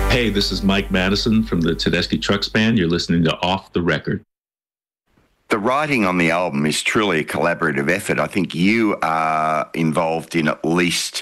Hey, this is Mike Madison from the Tedeschi Trucks Band. You're listening to Off the Record. The writing on the album is truly a collaborative effort. I think you are involved in at least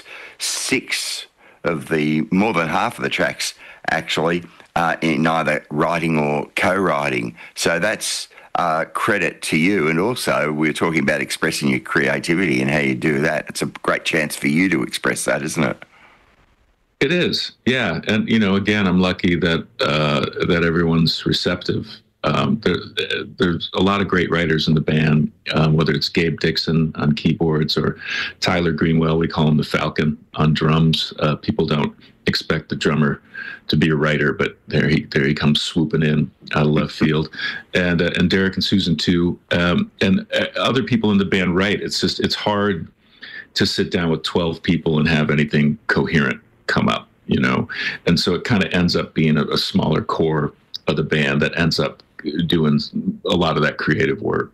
more than half of the tracks, actually, in either writing or co-writing. So that's credit to you. And also, we're talking about expressing your creativity and how you do that. It's a great chance for you to express that, isn't it? It is, yeah. And, again, I'm lucky that that everyone's receptive. There's a lot of great writers in the band, whether it's Gabe Dixon on keyboards or Tyler Greenwell, we call him the Falcon, on drums. People don't expect the drummer to be a writer, but there he comes swooping in out of left field. And Derek and Susan too, and other people in the band write. It's hard to sit down with 12 people and have anything coherent come up, and so it kind of ends up being a smaller core of the band that ends up doing a lot of that creative work.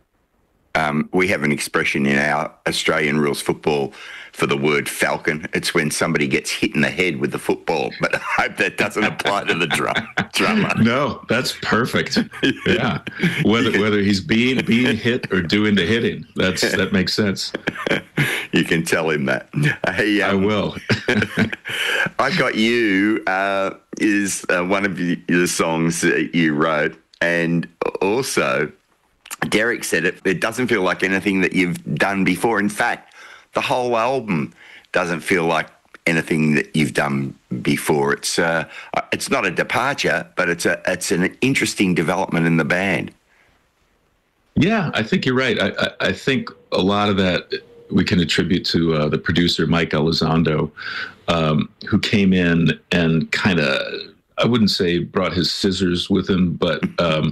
We have an expression in our Australian rules football for the word falcon. It's when somebody gets hit in the head with the football, but I hope that doesn't apply to the drummer. No, that's perfect. Yeah, whether he's being hit or doing the hitting, that makes sense. You can tell him that. Hey, I will. I Got You is one of the songs that you wrote, and also Derek said it doesn't feel like anything that you've done before. In fact, the whole album doesn't feel like anything that you've done before. It's not a departure, but it's an interesting development in the band. Yeah, I think you're right. I think a lot of that we can attribute to the producer, Mike Elizondo, who came in and kind of, I wouldn't say brought his scissors with him, but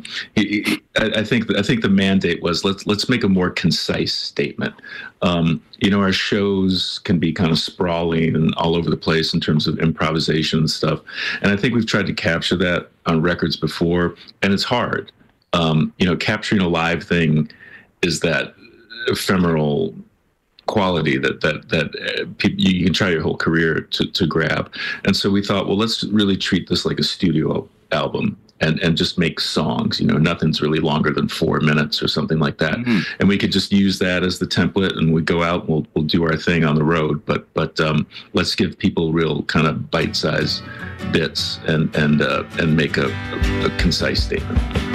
I think the mandate was let's make a more concise statement. Our shows can be kind of sprawling and all over the place in terms of improvisation and stuff, and I think we've tried to capture that on records before, and it's hard. Capturing a live thing is that ephemeral quality that you can try your whole career to grab. And so we thought, well, let's really treat this like a studio album and just make songs. Nothing's really longer than 4 minutes or something like that. Mm-hmm. And we could just use that as the template, and we go out and we'll do our thing on the road. But let's give people real kind of bite-sized bits and make a concise statement.